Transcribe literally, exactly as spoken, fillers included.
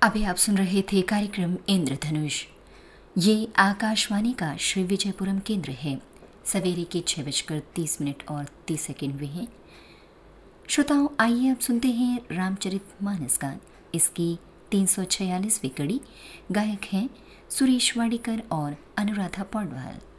अभी आप सुन रहे थे कार्यक्रम इंद्रधनुष। ये आकाशवाणी का श्री विजयपुरम केंद्र है। सवेरे के छह बजकर तीस मिनट और तीस सेकेंड हुए हैं। श्रोताओं, आइए अब सुनते हैं रामचरितमानस गान। इसकी तीन सौ छियालीसवीं कड़ी। गायक हैं सुरेश वाडीकर और अनुराधा पौडवाल।